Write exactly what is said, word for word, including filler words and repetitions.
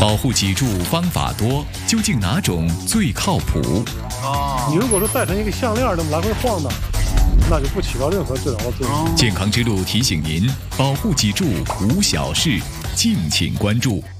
保护脊柱方法多，究竟哪种最靠谱？ 哦， 你如果说戴成一个项链这么来回晃荡，那就不起到任何治疗的作用。 健康之路提醒您，保护脊柱无小事，敬请关注。